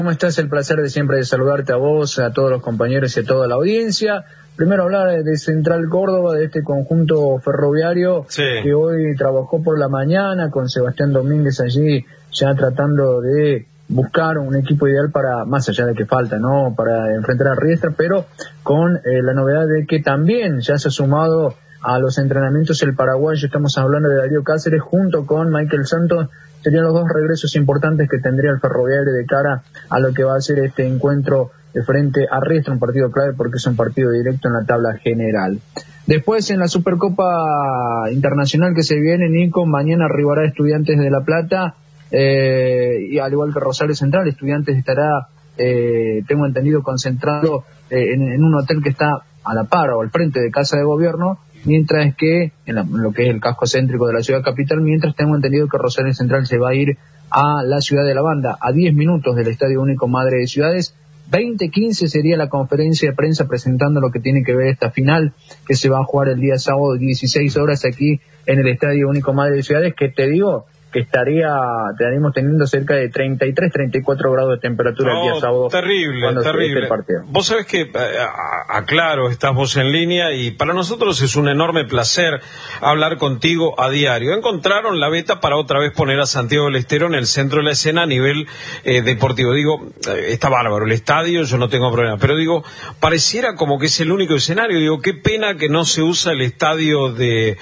¿Cómo estás? El placer de siempre de saludarte a vos, a todos los compañeros y a toda la audiencia. Primero hablar de Central Córdoba, de este conjunto ferroviario que hoy trabajó por la mañana con Sebastián Domínguez allí, ya tratando de buscar un equipo ideal para, más allá de que falta, ¿no?, para enfrentar a Riestra, pero con la novedad de que también ya se ha sumado a los entrenamientos el paraguayo. Estamos hablando de Darío Cáceres junto con Michael Santos. Serían los dos regresos importantes que tendría el Ferroviario de cara a lo que va a ser este encuentro de frente a Riestra, un partido clave porque es un partido directo en la tabla general. Después, en la Supercopa Internacional que se viene, Nico, mañana arribará Estudiantes de La Plata, y al igual que Rosario Central, Estudiantes estará, tengo entendido, concentrado en un hotel que está a la par o al frente de Casa de Gobierno, mientras que en lo que es el casco céntrico de la ciudad capital, mientras tengo entendido que Rosario Central se va a ir a la ciudad de La Banda, a 10 minutos del Estadio Único Madre de Ciudades. 20:15 sería la conferencia de prensa presentando lo que tiene que ver esta final que se va a jugar el día sábado 16 horas aquí en el Estadio Único Madre de Ciudades, que te digo que estaríamos teniendo cerca de 33, 34 grados de temperatura el día sábado. Terrible. El partido. Vos sabés que, aclaro, estás vos en línea y para nosotros es un enorme placer hablar contigo a diario. Encontraron la beta para otra vez poner a Santiago del Estero en el centro de la escena a nivel deportivo. Digo, está bárbaro el estadio, yo no tengo problema, pero digo, pareciera como que es el único escenario. Digo, qué pena que no se usa el estadio el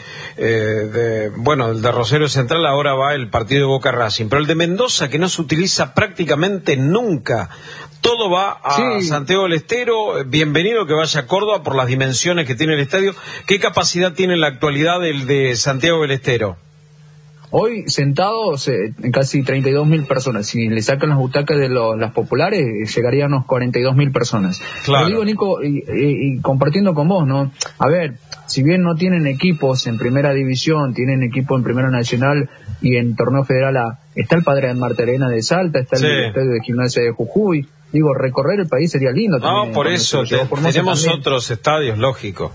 de Rosario Central. Ahora va el partido de Boca Racing, pero el de Mendoza, que no se utiliza prácticamente nunca. Todo va a Santiago del Estero. Bienvenido que vaya a Córdoba por las dimensiones que tiene el estadio. ¿Qué capacidad tiene en la actualidad el de Santiago del Estero? Hoy sentados casi 32.000 personas. Si le sacan las butacas de las populares, llegarían a unos 42.000 personas. Claro. Pero digo, Nico, y compartiendo con vos, ¿no? A ver, si bien no tienen equipos en primera división, tienen equipo en primera nacional y en torneo federal está el Padre de Marta Elena de Salta, está el estadio de Gimnasia de Jujuy. Digo, recorrer el país sería lindo también. No, por eso, tenemos otros estadios, lógico.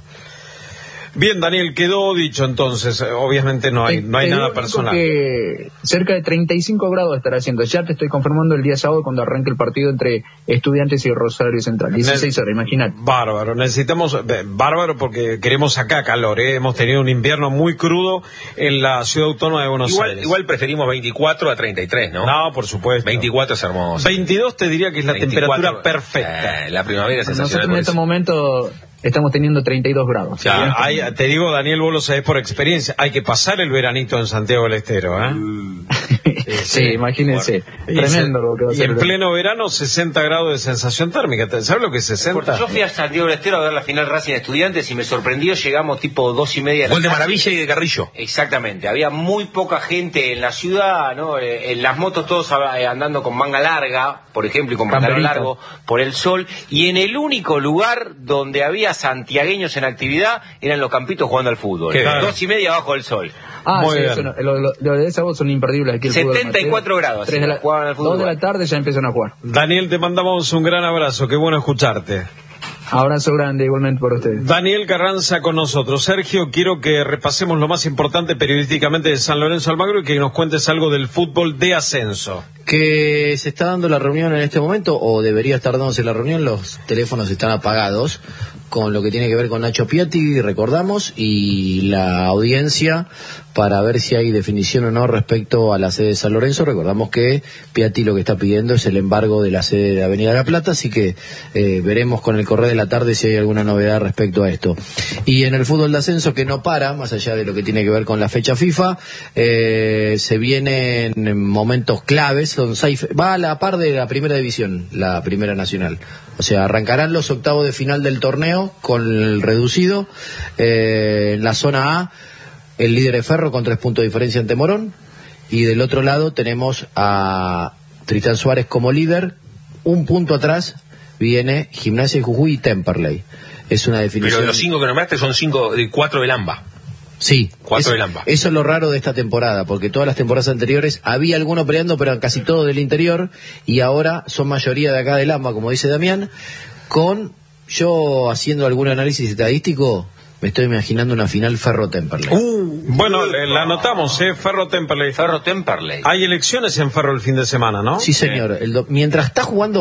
Bien, Daniel, quedó dicho entonces, obviamente no hay nada personal. Que cerca de 35 grados estará haciendo, ya te estoy confirmando el día sábado cuando arranque el partido entre Estudiantes y Rosario Central, 16 horas, imagínate. Bárbaro, bárbaro porque queremos acá calor, hemos tenido un invierno muy crudo en la ciudad autónoma de Buenos Aires. Igual preferimos 24 a 33, ¿no? No, por supuesto. 24 es hermoso. 22 te diría que es la 24, temperatura perfecta. La primavera es sensacional. Nosotros en este momento estamos teniendo 32 grados. Te digo, Daniel, vos lo sabés por experiencia, hay que pasar el veranito en Santiago del Estero, ¿eh? Sí, imagínense. Tremendo lo que va a ser. Y en pleno verano, 60 grados de sensación térmica. ¿Sabes lo que es 60? Yo fui a Santiago del Estero a ver la final Racing Estudiantes y me sorprendió, llegamos tipo 2:30. Gol de Maravilla y de Carrillo. Exactamente, había muy poca gente en la ciudad, ¿no? En las motos todos andando con manga larga, por ejemplo, y con pantalón largo por el sol, y en el único lugar donde había santiagueños en actividad eran los campitos jugando al fútbol. 2:30 bajo del sol. Muy bien. Lo de esa voz son imperdibles aquí. 74 grados. 2 de la tarde ya empiezan a jugar. Daniel, te mandamos un gran abrazo, qué bueno escucharte. Abrazo grande igualmente por ustedes. Daniel Carranza con nosotros. Sergio, quiero que repasemos lo más importante periodísticamente de San Lorenzo Almagro y que nos cuentes algo del fútbol de ascenso. Que se está dando la reunión en este momento, o debería estar dándose la reunión, los teléfonos están apagados, con lo que tiene que ver con Nacho Piatti, recordamos, y la audiencia para ver si hay definición o no respecto a la sede de San Lorenzo. Recordamos que Piatti lo que está pidiendo es el embargo de la sede de Avenida de La Plata, así que veremos con el correr de la tarde si hay alguna novedad respecto a esto. Y en el fútbol de ascenso, que no para, más allá de lo que tiene que ver con la fecha FIFA, se vienen momentos claves, va a la par de la primera división, la primera nacional. O sea, arrancarán los octavos de final del torneo con el reducido. En la zona A, el líder es Ferro con 3 puntos de diferencia ante Morón. Y del otro lado tenemos a Tristán Suárez como líder. Un punto atrás viene Gimnasia de Jujuy y Temperley. Es una definición. Pero de los 5 que nombraste son 4 del AMBA. Sí, 4 del AMBA. Eso es lo raro de esta temporada, porque todas las temporadas anteriores había alguno peleando, pero casi todo del interior, y ahora son mayoría de acá del AMBA, como dice Damián, yo haciendo algún análisis estadístico, me estoy imaginando una final Ferro-Temperley. Bueno, la anotamos, Ferro-Temperley. Ferro-Temperley. Hay elecciones en Ferro el fin de semana, ¿no? Sí, señor. Mientras está jugando